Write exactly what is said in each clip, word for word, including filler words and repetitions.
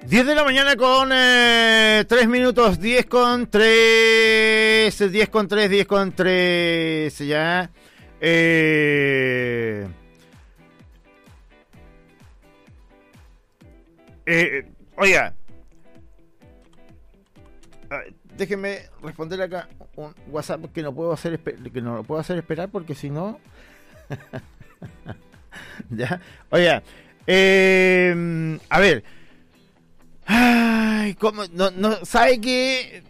diez de la mañana con eh, tres minutos, diez con tres, diez con tres, diez con tres, ya. Eh, eh, oiga, déjeme responder acá un WhatsApp que no puedo hacer que no lo puedo hacer esperar porque si no, ya. Oiga, eh, a ver. Ay, ¿cómo? No, no, ¿sabe qué?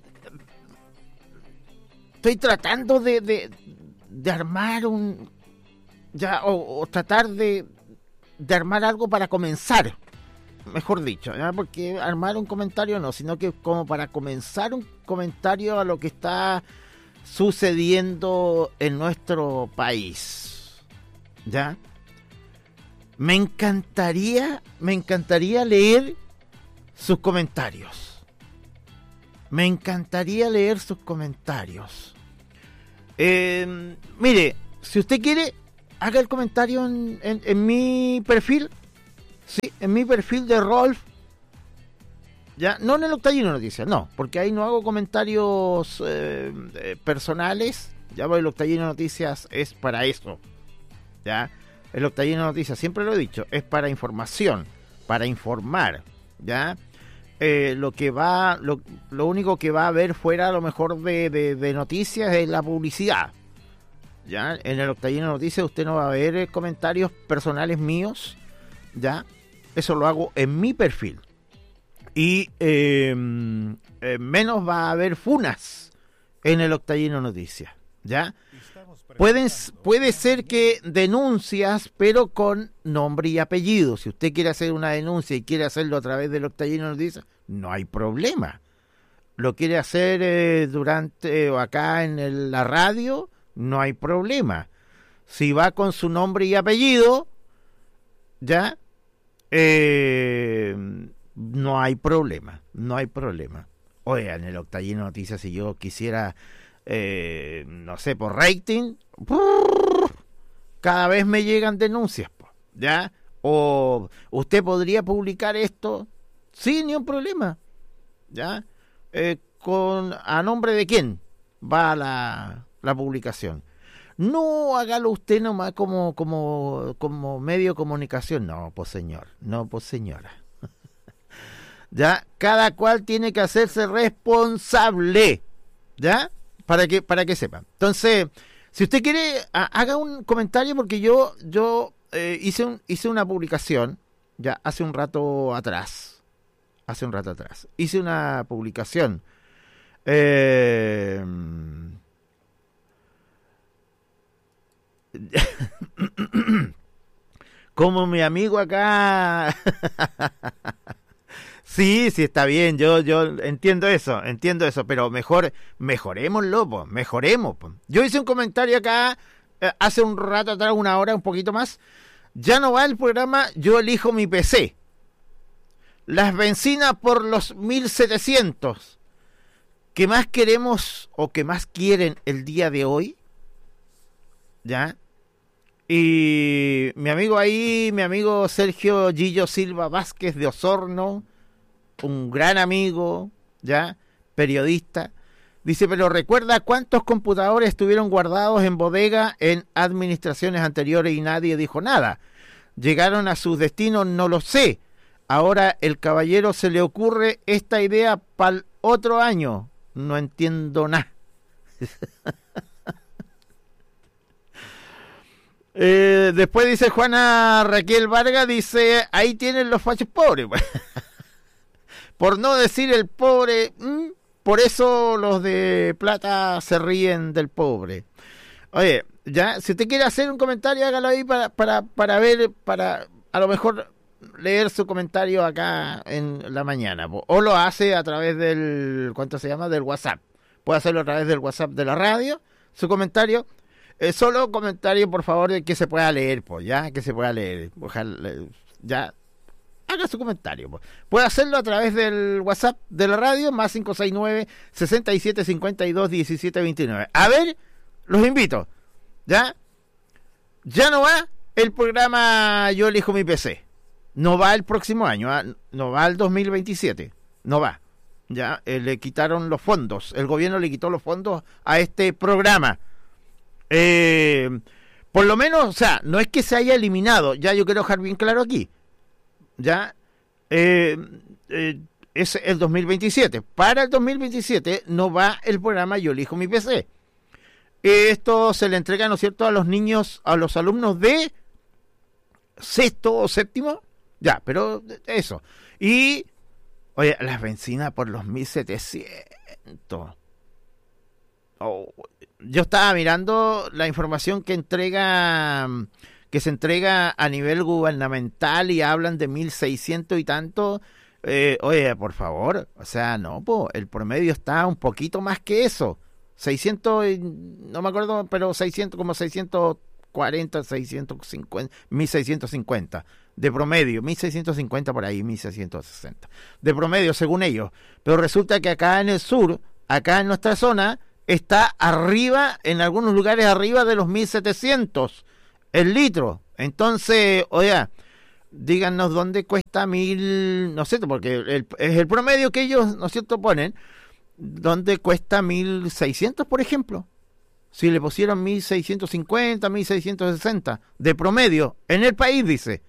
Estoy tratando de, de, de armar un... ya o, o tratar de, de armar algo para comenzar, mejor dicho, ¿ya? Porque armar un comentario no, sino que como para comenzar un comentario a lo que está sucediendo en nuestro país, ¿ya? Me encantaría, me encantaría leer sus comentarios. Me encantaría leer sus comentarios. Eh, mire, si usted quiere, haga el comentario en, en, en mi perfil. Sí, en mi perfil de Rolf. Ya, no en el Octallino Noticias, no, porque ahí no hago comentarios eh, eh, personales. Ya, el Octallino Noticias es para eso. Ya, el Octallino Noticias, siempre lo he dicho, es para información, para informar. Ya. Eh, lo que va, lo, lo único que va a haber fuera a lo mejor de, de, de noticias es la publicidad. Ya, en el Octallino Noticias usted no va a ver comentarios personales míos, ya, eso lo hago en mi perfil. Y eh, eh, menos va a haber funas en el Octallino Noticias, ya. Pueden, puede ser que denuncias, pero con nombre y apellido. Si usted quiere hacer una denuncia y quiere hacerlo a través del Octallino Noticias, no hay problema. Lo quiere hacer eh, durante o acá en el, la radio, no hay problema. Si va con su nombre y apellido, ya, eh, no hay problema, no hay problema. Oiga, en el Octallino Noticias, si yo quisiera... Eh, no sé, por rating, cada vez me llegan denuncias, ¿ya? O usted podría publicar esto sin ni un problema, ¿ya? Eh, con a nombre de quién va la, la publicación. No hágalo usted nomás como como como medio de comunicación, no, pues señor, no, pues señora. Ya, cada cual tiene que hacerse responsable, ¿ya? Para que, para que sepan. Entonces, si usted quiere, a, haga un comentario porque yo, yo eh, hice un, hice una publicación ya hace un rato atrás. Hace un rato atrás. Hice una publicación. Eh, como mi amigo acá. Sí, sí, está bien, yo yo entiendo eso, entiendo eso, pero mejor, mejorémoslo, po, mejoremos. Po. Yo hice un comentario acá eh, hace un rato atrás, una hora, un poquito más. Ya no va el programa Yo Elijo Mi P C. Las bencinas por los mil setecientos. ¿Qué más queremos o qué más quieren el día de hoy? ¿Ya? Y mi amigo ahí, mi amigo Sergio Gillo Silva Vázquez de Osorno, un gran amigo, ya, periodista, dice, pero recuerda cuántos computadores estuvieron guardados en bodega en administraciones anteriores y nadie dijo nada. Llegaron a sus destinos, no lo sé. Ahora el caballero se le ocurre esta idea para el otro año. No entiendo nada. eh, después dice Juana Raquel Vargas, dice, ahí tienen los fachos pobres. Por no decir el pobre, ¿m? Por eso los de plata se ríen del pobre. Oye, ya, si usted quiere hacer un comentario, hágalo ahí para, para, para ver, para a lo mejor leer su comentario acá en la mañana. O lo hace a través del, ¿cuánto se llama? Del WhatsApp. Puede hacerlo a través del WhatsApp de la radio, su comentario. Eh, solo comentario, por favor, de que se pueda leer, pues, ya, que se pueda leer. Ojalá, ya. Haga su comentario. Puede hacerlo a través del WhatsApp de la radio, más cinco seis nueve, seis siete cinco dos, uno siete dos nueve. A ver, los invito. ¿Ya? Ya no va el programa Yo Elijo Mi P C. No va el próximo año, ¿ah? No va el dos mil veintisiete, no va. Ya eh, le quitaron los fondos, el gobierno le quitó los fondos a este programa. Eh, por lo menos, o sea, no es que se haya eliminado, ya yo quiero dejar bien claro aquí. Ya eh, eh, es el dos mil veintisiete. Para el dos mil veintisiete no va el programa Yo elijo mi P C. Esto se le entrega, ¿no es cierto?, a los niños, a los alumnos de sexto o séptimo. Ya, pero eso. Y, oye, las bencinas por los mil setecientos. Oh, yo estaba mirando la información que entrega, que se entrega a nivel gubernamental y hablan de mil seiscientos y tanto. Eh, oye, por favor, o sea, no, po, el promedio está un poquito más que eso. seiscientos, no me acuerdo, pero seiscientos, como seiscientos cuarenta, seiscientos cincuenta, mil seiscientos cincuenta de promedio, mil seiscientos cincuenta por ahí, mil seiscientos sesenta de promedio según ellos. Pero resulta que acá en el sur, acá en nuestra zona, está arriba, en algunos lugares arriba de los mil setecientos el litro. Entonces, oiga, díganos dónde cuesta mil, no sé, porque el, es el promedio que ellos, ¿no es cierto?, ponen, dónde cuesta mil seiscientos, por ejemplo. Si le pusieron mil seiscientos cincuenta, mil seiscientos sesenta de promedio en el país, dice.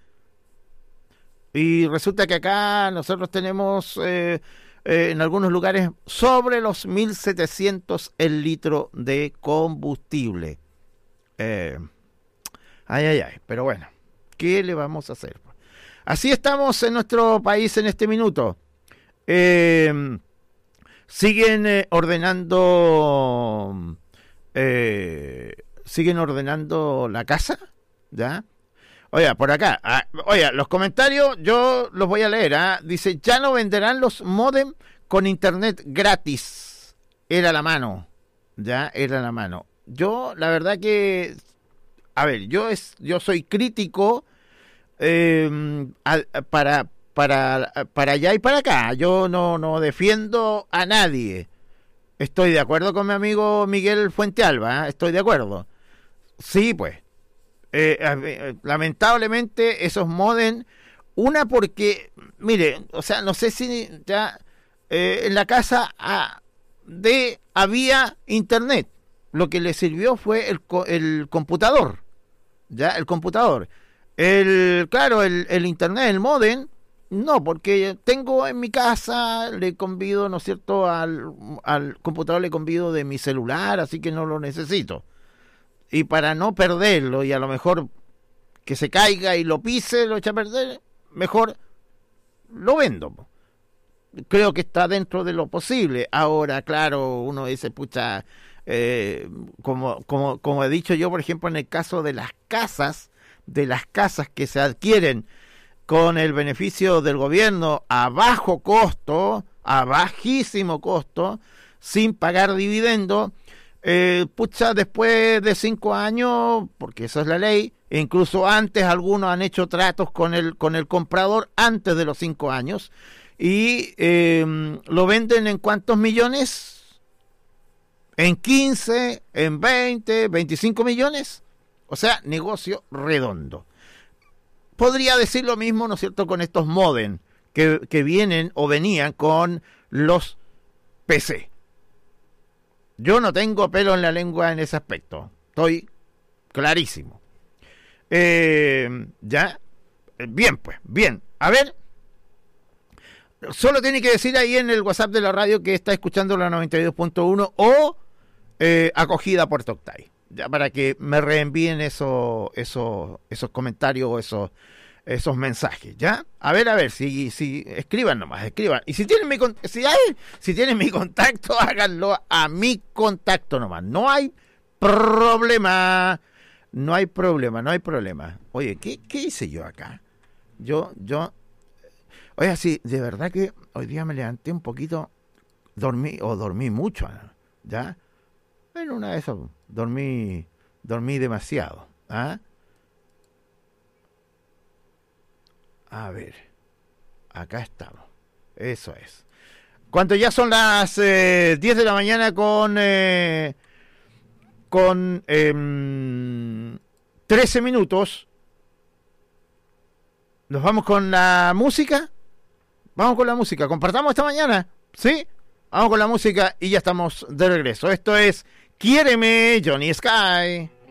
Y resulta que acá nosotros tenemos eh, eh, en algunos lugares sobre los mil setecientos el litro de combustible. Eh, ay, ay, ay. Pero bueno, ¿qué le vamos a hacer? Así estamos en nuestro país en este minuto. Eh, siguen eh, ordenando... Eh, siguen ordenando la casa, ¿ya? Oiga, por acá, ah, oiga, los comentarios yo los voy a leer, ¿ah? Dice, ya no venderán los módem con internet gratis. Era la mano, ya, era la mano. Yo, la verdad que, a ver, yo es, yo soy crítico eh, a, para, para, para allá y para acá. Yo no, no defiendo a nadie. Estoy de acuerdo con mi amigo Miguel Fuentealba, ¿eh? Estoy de acuerdo. Sí, pues. Eh, eh, lamentablemente esos modem, una porque, mire, o sea, no sé si ya eh, en la casa a, de había internet. Lo que le sirvió fue el, el computador, ya, el computador. El, claro, el, el internet, el modem, no, porque tengo en mi casa, le convido, ¿no es cierto?, al, al computador le convido de mi celular, así que no lo necesito. Y para no perderlo, y a lo mejor que se caiga y lo pise, lo echa a perder, mejor lo vendo. Creo que está dentro de lo posible. Ahora, claro, uno dice, pucha, eh, como, como, como he dicho yo, por ejemplo, en el caso de las casas, de las casas que se adquieren con el beneficio del gobierno a bajo costo, a bajísimo costo, sin pagar dividendo, eh, pucha, después de cinco años, porque esa es la ley, e incluso antes algunos han hecho tratos con el, con el comprador antes de los cinco años, y eh, lo venden en ¿cuántos millones? En quince, en veinte, veinticinco millones, o sea, negocio redondo. Podría decir lo mismo, ¿no es cierto?, con estos modem que, que vienen o venían con los P C. Yo no tengo pelo en la lengua en ese aspecto. Estoy clarísimo. Eh, ¿Ya? Bien, pues, bien. A ver. Solo tiene que decir ahí en el WhatsApp de la radio que está escuchando la noventa y dos punto uno o eh, acogida Puerto Octay. Ya, para que me reenvíen eso, eso, esos comentarios o esos, esos mensajes, ¿ya? A ver, a ver, si, si escriban nomás, escriban. Y si tienen mi si hay, si tienen mi contacto, háganlo a mi contacto nomás. No hay problema. No hay problema, no hay problema. Oye, ¿qué, qué hice yo acá? Yo, yo, oye, sí, de verdad que hoy día me levanté un poquito, dormí, o dormí mucho, ¿ya? En una de esas dormí, dormí demasiado. ¿Ah? A ver, acá estamos. Eso es. Cuando ya son las eh, diez de la mañana con eh, con eh, trece minutos, ¿Los vamos con la música? Vamos con la música. Compartamos esta mañana, ¿sí? Vamos con la música y ya estamos de regreso. Esto es Quiéreme, Johnny Sky.